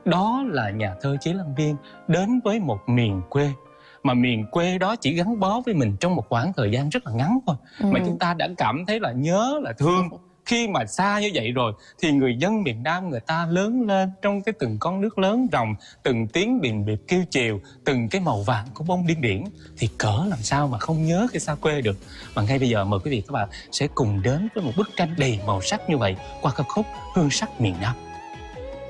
Đó là nhà thơ Chế Lan Viên đến với một miền quê, mà miền quê đó chỉ gắn bó với mình trong một khoảng thời gian rất là ngắn thôi, mà chúng ta đã cảm thấy là nhớ, là thương. Khi mà xa như vậy rồi thì người dân miền Nam người ta lớn lên trong cái từng con nước lớn ròng, từng tiếng bìm bịp kêu chiều, từng cái màu vàng của bông điên điển, thì cỡ làm sao mà không nhớ cái xa quê được. Và ngay bây giờ mời quý vị các bạn sẽ cùng đến với một bức tranh đầy màu sắc như vậy qua ca khúc Hương Sắc Miền Nam.